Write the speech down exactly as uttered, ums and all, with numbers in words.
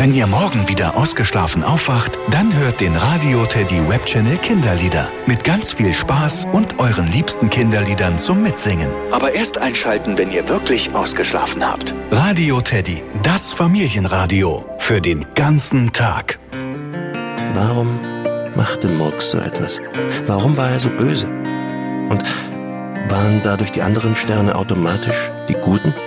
Wenn ihr morgen wieder ausgeschlafen aufwacht, dann hört den Radio Teddy Webchannel Kinderlieder. Mit ganz viel Spaß und euren liebsten Kinderliedern zum Mitsingen. Aber erst einschalten, wenn ihr wirklich ausgeschlafen habt. Radio Teddy, das Familienradio. Für den ganzen Tag. Warum machte Murks so etwas? Warum war er so böse? Und waren dadurch die anderen Sterne automatisch die Guten?